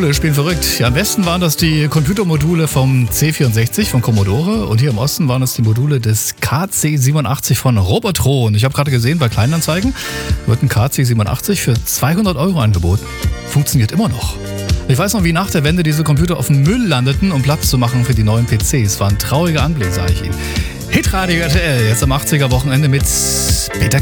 Module spielen verrückt. Ja, am besten waren das die Computermodule vom C64 von Commodore und hier im Osten waren es die Module des KC87 von Robotron. Ich habe gerade gesehen, bei Kleinanzeigen wird ein KC87 für 200 € angeboten. Funktioniert immer noch. Ich weiß noch, wie nach der Wende diese Computer auf dem Müll landeten, um Platz zu machen für die neuen PCs. War ein trauriger Anblick, sage ich Ihnen. Hitradio RTL, jetzt am 80er Wochenende mit Peter